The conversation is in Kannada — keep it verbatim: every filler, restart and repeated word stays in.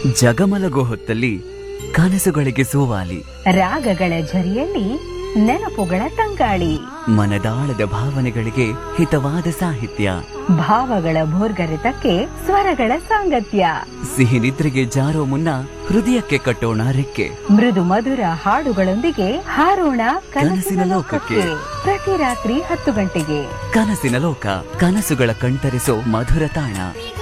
ಜಗಮಲಗೋ ಹೊತ್ತಲ್ಲಿ ಕನಸುಗಳಿಗೆ ಸೋವಾಲಿ, ರಾಗಗಳ ಝರಿಯಲ್ಲಿ ನೆನಪುಗಳ ತಂಗಾಳಿ, ಮನದಾಳದ ಭಾವನೆಗಳಿಗೆ ಹಿತವಾದ ಸಾಹಿತ್ಯ, ಭಾವಗಳ ಭೋರ್ಗರೆತಕ್ಕೆ ಸ್ವರಗಳ ಸಾಂಗತ್ಯ, ಸಿಹಿ ನಿದ್ರೆಗೆ ಜಾರೋ ಮುನ್ನ ಹೃದಯಕ್ಕೆ ಕಟ್ಟೋಣ ರೆಕ್ಕೆ, ಮೃದು ಮಧುರ ಹಾಡುಗಳೊಂದಿಗೆ ಹಾರೋಣ ಕನಸಿನ ಲೋಕಕ್ಕೆ. ಪ್ರತಿ ರಾತ್ರಿ ಹತ್ತು ಗಂಟೆಗೆ ಕನಸಿನ ಲೋಕ, ಕನಸುಗಳ ಕಣ್ತರಿಸೋ ಮಧುರ ತಾಣ.